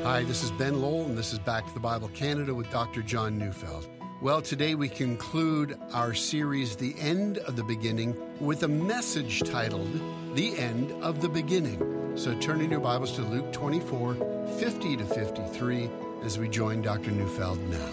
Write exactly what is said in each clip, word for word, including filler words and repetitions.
Hi, this is Ben Lowell, and this is Back to the Bible Canada with Doctor John Neufeld. Well, today we conclude our series, The End of the Beginning, with a message titled, The End of the Beginning. So turn in your Bibles to Luke twenty-four, fifty to fifty-three, as we join Doctor Neufeld now.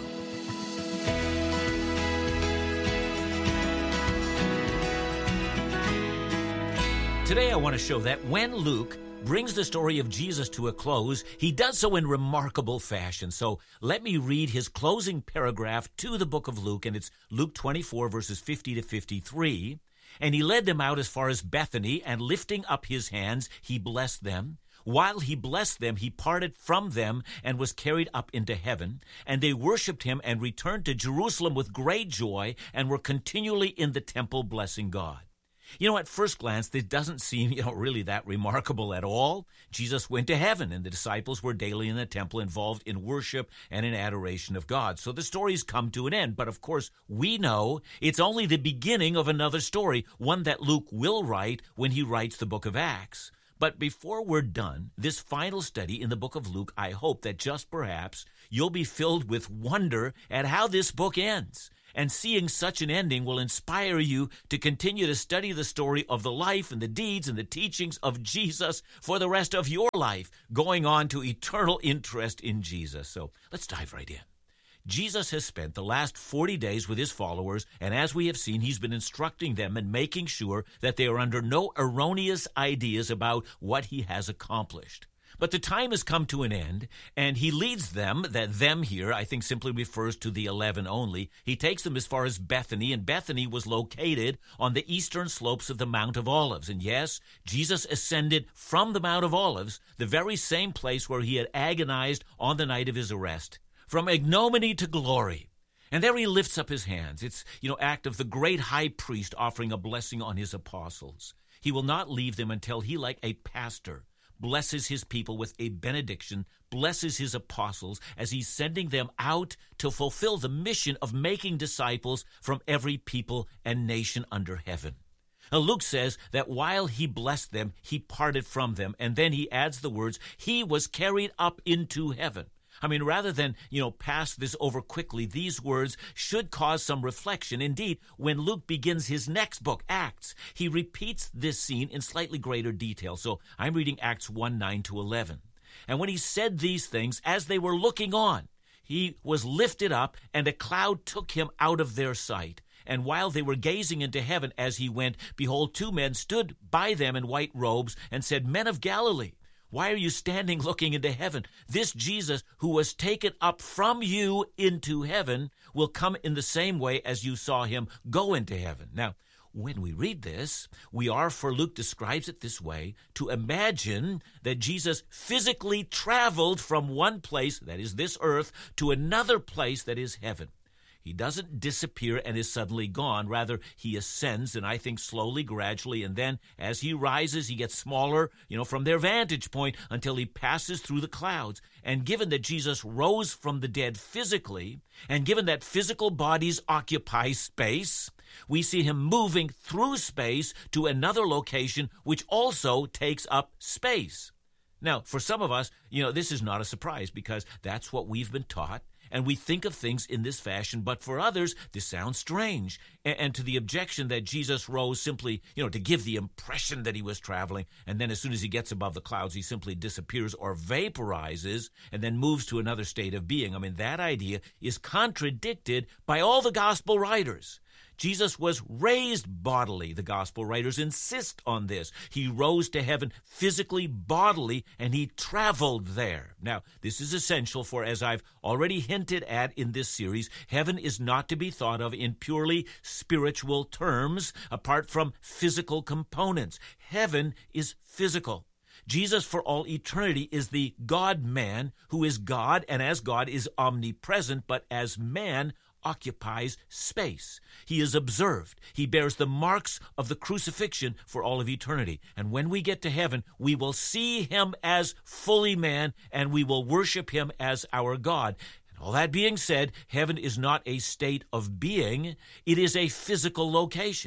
Today I want to show that when Luke brings the story of Jesus to a close, he does so in remarkable fashion. So let me read his closing paragraph to the book of Luke, and it's Luke twenty-four, verses fifty to fifty-three. And he led them out as far as Bethany, and lifting up his hands, he blessed them. While he blessed them, he parted from them and was carried up into heaven. And they worshipped him and returned to Jerusalem with great joy and were continually in the temple blessing God. You know, at first glance, this doesn't seem, you know, really that remarkable at all. Jesus went to heaven, and the disciples were daily in the temple involved in worship and in adoration of God. So the story's come to an end. But of course, we know it's only the beginning of another story, one that Luke will write when he writes the book of Acts. But before we're done, this final study in the book of Luke, I hope that just perhaps you'll be filled with wonder at how this book ends. And seeing such an ending will inspire you to continue to study the story of the life and the deeds and the teachings of Jesus for the rest of your life, going on to eternal interest in Jesus. So let's dive right in. Jesus has spent the last forty days with his followers, and as we have seen, he's been instructing them and making sure that they are under no erroneous ideas about what he has accomplished. But the time has come to an end, and he leads them, that them here, I think simply refers to the eleven only. He takes them as far as Bethany, and Bethany was located on the eastern slopes of the Mount of Olives. And yes, Jesus ascended from the Mount of Olives, the very same place where he had agonized on the night of his arrest, from ignominy to glory. And there he lifts up his hands. It's, you know, act of the great high priest offering a blessing on his apostles. He will not leave them until he, like a pastor, blesses his people with a benediction, blesses his apostles as he's sending them out to fulfill the mission of making disciples from every people and nation under heaven. Now, Luke says that while he blessed them, he parted from them, and then he adds the words, he was carried up into heaven. I mean, rather than, you know, pass this over quickly, these words should cause some reflection. Indeed, when Luke begins his next book, Acts, he repeats this scene in slightly greater detail. So I'm reading Acts one, nine to eleven. And when he said these things, as they were looking on, he was lifted up, and a cloud took him out of their sight. And while they were gazing into heaven as he went, behold, two men stood by them in white robes and said, Men of Galilee, why are you standing looking into heaven? This Jesus who was taken up from you into heaven will come in the same way as you saw him go into heaven. Now, when we read this, we are, for Luke describes it this way, to imagine that Jesus physically traveled from one place, that is this earth, to another place, that is heaven. He doesn't disappear and is suddenly gone. Rather, he ascends, and I think slowly, gradually, and then as he rises, he gets smaller, you know, from their vantage point until he passes through the clouds. And given that Jesus rose from the dead physically, and given that physical bodies occupy space, we see him moving through space to another location, which also takes up space. Now, for some of us, you know, this is not a surprise because that's what we've been taught. And we think of things in this fashion, but for others, this sounds strange. And, and to the objection that Jesus rose simply, you know, to give the impression that he was traveling, and then as soon as he gets above the clouds, he simply disappears or vaporizes and then moves to another state of being. I mean, that idea is contradicted by all the gospel writers. Jesus was raised bodily. The gospel writers insist on this. He rose to heaven physically, bodily, and he traveled there. Now, this is essential for, as I've already hinted at in this series, heaven is not to be thought of in purely spiritual terms, apart from physical components. Heaven is physical. Jesus for all eternity is the God-man who is God, and as God is omnipresent, but as man occupies space. He is observed. He bears the marks of the crucifixion for all of eternity. And when we get to heaven, we will see him as fully man, and we will worship him as our God. And all that being said, heaven is not a state of being. It is a physical location.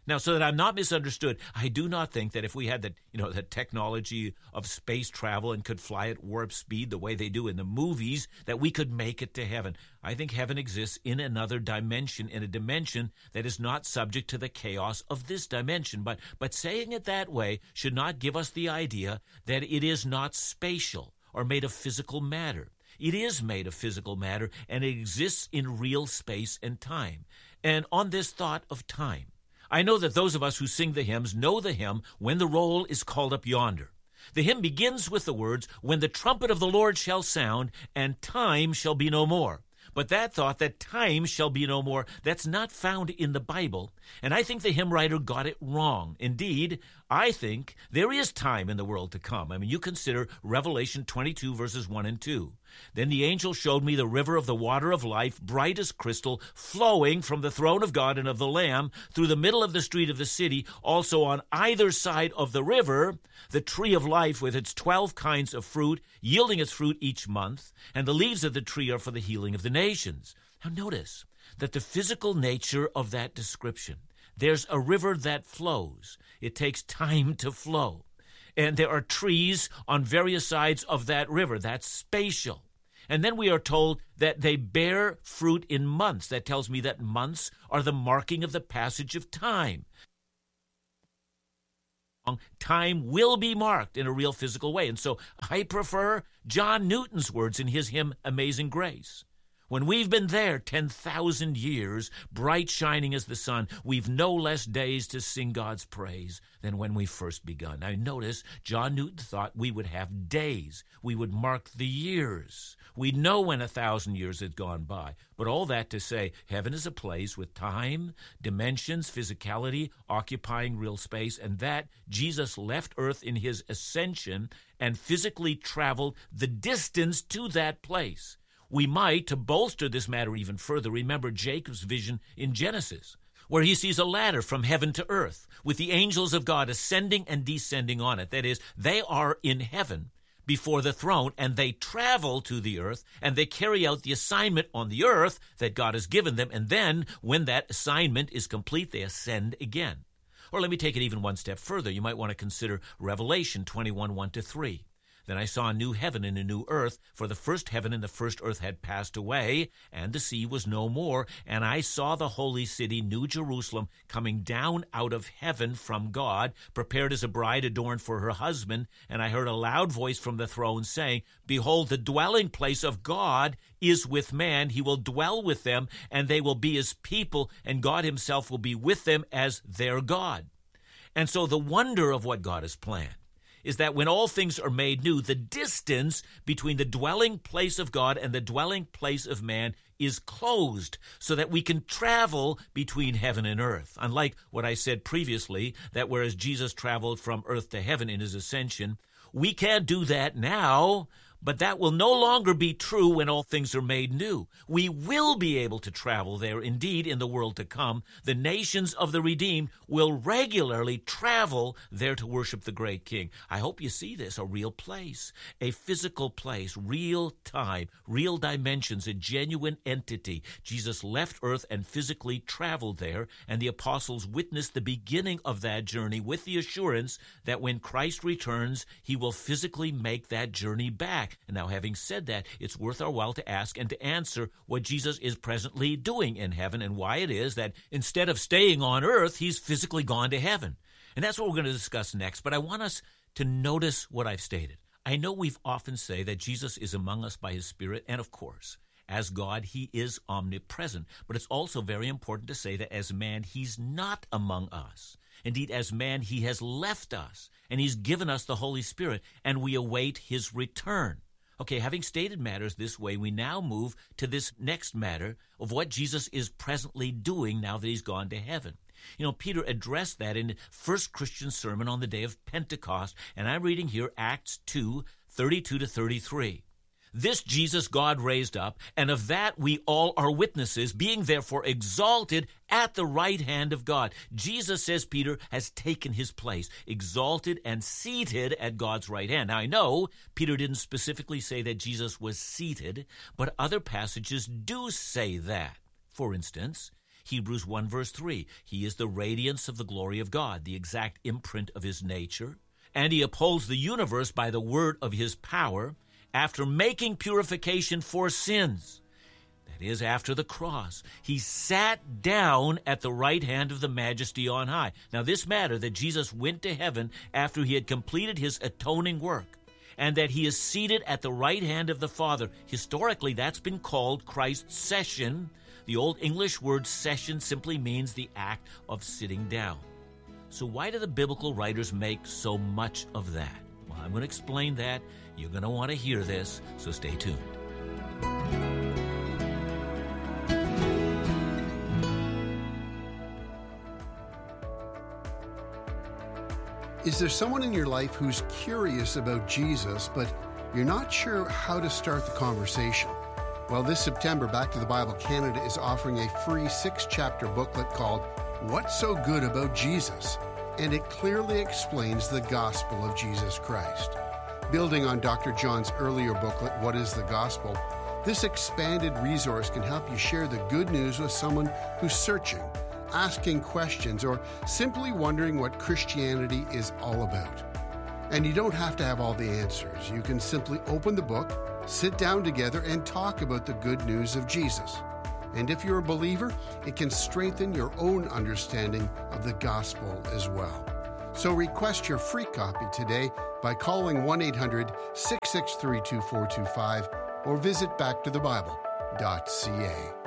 Now, so that I'm not misunderstood, I do not think that if we had the, you know, the technology of space travel and could fly at warp speed the way they do in the movies, that we could make it to heaven. I think heaven exists in another dimension, in a dimension that is not subject to the chaos of this dimension. But, but saying it that way should not give us the idea that it is not spatial or made of physical matter. It is made of physical matter, and it exists in real space and time. And on this thought of time, I know that those of us who sing the hymns know the hymn, When the Roll is Called Up Yonder. The hymn begins with the words, When the trumpet of the Lord shall sound, and time shall be no more. But that thought, that time shall be no more, that's not found in the Bible. And I think the hymn writer got it wrong. Indeed, I think there is time in the world to come. I mean, you consider Revelation twenty-two, verses one and two. Then the angel showed me the river of the water of life, bright as crystal, flowing from the throne of God and of the Lamb through the middle of the street of the city. Also on either side of the river, the tree of life with its twelve kinds of fruit, yielding its fruit each month, and the leaves of the tree are for the healing of the nations. Now notice that the physical nature of that description, there's a river that flows. It takes time to flow. And there are trees on various sides of that river. That's spatial. And then we are told that they bear fruit in months. That tells me that months are the marking of the passage of time. Time will be marked in a real physical way. And so I prefer John Newton's words in his hymn, Amazing Grace. When we've been there ten thousand years, bright shining as the sun, we've no less days to sing God's praise than when we first begun. Now notice, John Newton thought we would have days. We would mark the years. We'd know when a thousand years had gone by. But all that to say, heaven is a place with time, dimensions, physicality, occupying real space, and that Jesus left earth in his ascension and physically traveled the distance to that place. We might, to bolster this matter even further, remember Jacob's vision in Genesis, where he sees a ladder from heaven to earth with the angels of God ascending and descending on it. That is, they are in heaven before the throne, and they travel to the earth, and they carry out the assignment on the earth that God has given them, and then, when that assignment is complete, they ascend again. Or let me take it even one step further. You might want to consider Revelation twenty-one, one to three. Then I saw a new heaven and a new earth, for the first heaven and the first earth had passed away, and the sea was no more. And I saw the holy city, New Jerusalem, coming down out of heaven from God, prepared as a bride adorned for her husband. And I heard a loud voice from the throne saying, Behold, the dwelling place of God is with man. He will dwell with them, and they will be his people, and God himself will be with them as their God. And so the wonder of what God has planned is that when all things are made new, the distance between the dwelling place of God and the dwelling place of man is closed so that we can travel between heaven and earth. Unlike what I said previously, that whereas Jesus traveled from earth to heaven in his ascension, we can't do that now, but that will no longer be true when all things are made new. We will be able to travel there. Indeed, in the world to come, the nations of the redeemed will regularly travel there to worship the great King. I hope you see this, a real place, a physical place, real time, real dimensions, a genuine entity. Jesus left earth and physically traveled there, and the apostles witnessed the beginning of that journey with the assurance that when Christ returns, he will physically make that journey back. And now, having said that, it's worth our while to ask and to answer what Jesus is presently doing in heaven and why it is that instead of staying on earth, he's physically gone to heaven. And that's what we're going to discuss next. But I want us to notice what I've stated. I know we've often say that Jesus is among us by his Spirit, and of course, as God, he is omnipresent. But it's also very important to say that as man, he's not among us. Indeed, as man, he has left us, and he's given us the Holy Spirit, and we await his return. Okay, having stated matters this way, we now move to this next matter of what Jesus is presently doing now that he's gone to heaven. You know, Peter addressed that in the first Christian sermon on the day of Pentecost, and I'm reading here Acts two, thirty-two to thirty-three. This Jesus God raised up, and of that we all are witnesses, being therefore exalted at the right hand of God. Jesus, says Peter, has taken his place, exalted and seated at God's right hand. Now, I know Peter didn't specifically say that Jesus was seated, but other passages do say that. For instance, Hebrews one verse three. He is the radiance of the glory of God, the exact imprint of his nature. And he upholds the universe by the word of his power after making purification for sins. That is, after the cross. He sat down at the right hand of the Majesty on high. Now, this matter that Jesus went to heaven after he had completed his atoning work, and that he is seated at the right hand of the Father. Historically, that's been called Christ's session. The Old English word session simply means the act of sitting down. So why do the biblical writers make so much of that? Well, I'm going to explain that. You're going to want to hear this, so stay tuned. Is there someone in your life who's curious about Jesus, but you're not sure how to start the conversation? Well, this September, Back to the Bible Canada is offering a free six-chapter booklet called What's So Good About Jesus? And it clearly explains the gospel of Jesus Christ. Building on Doctor John's earlier booklet, What is the Gospel? This expanded resource can help you share the good news with someone who's searching, asking questions, or simply wondering what Christianity is all about. And you don't have to have all the answers. You can simply open the book, sit down together, and talk about the good news of Jesus. And if you're a believer, it can strengthen your own understanding of the gospel as well. So request your free copy today by calling one eight hundred, six six three, two four two five or visit back to the bible dot c a.